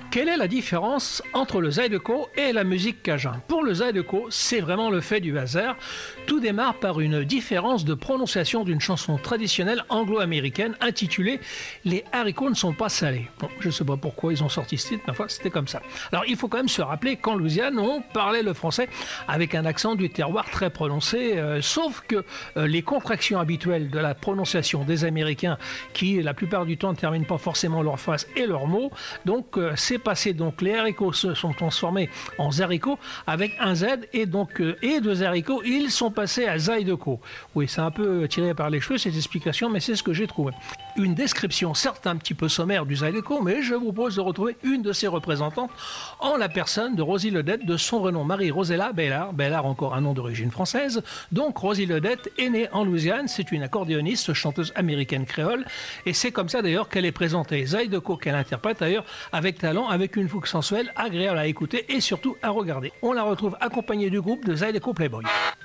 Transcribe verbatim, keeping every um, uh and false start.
Quelle est la différence entre le zydeco et la musique cajun? Pour le zydeco, c'est vraiment le fait du hasard. Tout démarre par une différence de prononciation d'une chanson traditionnelle anglo-américaine intitulée « Les haricots ne sont pas salés ». Bon, je ne sais pas pourquoi ils ont sorti ce titre, mais enfin, c'était comme ça. Alors, il faut quand même se rappeler qu'en Louisiane, on parlait le français avec un accent du terroir très prononcé, euh, sauf que euh, les contractions habituelles de la prononciation des Américains, qui la plupart du temps ne terminent pas forcément leurs phrases et leurs mots, donc euh, c'est passé. Donc les haricots se sont transformés en zaricots avec un Z et donc euh, et de haricots ils sont passés à zydeco. Oui, c'est un peu tiré par les cheveux cette explication, mais c'est ce que j'ai trouvé. Une description certes un petit peu sommaire du zydeco, mais je vous propose de retrouver une de ses représentantes en la personne de Rosie Ledette, de son vrai nom Marie-Rosella Bellard. Bellard, encore un nom d'origine française. Donc Rosie Ledette est née en Louisiane, c'est une accordéoniste, chanteuse américaine créole, et c'est comme ça d'ailleurs qu'elle est présentée. Zydeco qu'elle interprète d'ailleurs avec talent, avec une fougue sensuelle, agréable à écouter et surtout à regarder. On la retrouve accompagnée du groupe de Zydeco Playboy.